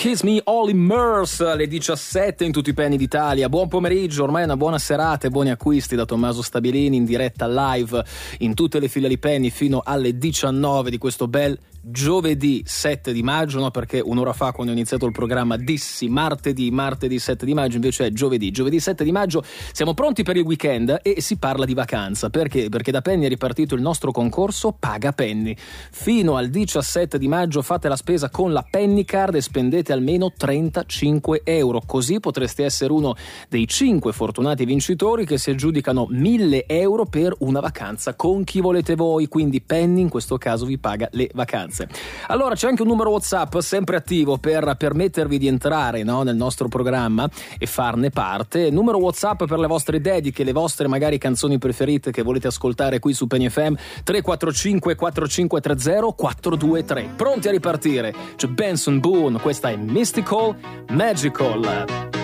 Kiss Me All Immerse alle 17 in tutti i penny d'Italia. Buon pomeriggio, ormai è una buona serata e buoni acquisti da Tommaso Stabilini in diretta live in tutte le filiali penny fino alle 19 di questo bel giovedì 7 di maggio, no? Perché un'ora fa, quando ho iniziato il programma, dissi martedì 7 di maggio, invece è giovedì 7 di maggio. Siamo pronti per il weekend e si parla di vacanza. Perché? Perché da Penny è ripartito il nostro concorso Paga Penny. Fino al 17 di maggio fate la spesa con la Penny Card e spendete almeno 35 euro, così potreste essere uno dei 5 fortunati vincitori che si aggiudicano 1.000 euro per una vacanza con chi volete voi. Quindi Penny in questo caso vi paga le vacanze. Allora c'è anche un numero WhatsApp sempre attivo per permettervi di entrare, no, nel nostro programma e farne parte. Numero WhatsApp per le vostre dediche, le vostre magari canzoni preferite che volete ascoltare qui su Penny FM. 345 4530 423. Pronti a ripartire? C'è Benson Boone, questa è Mystical Magical.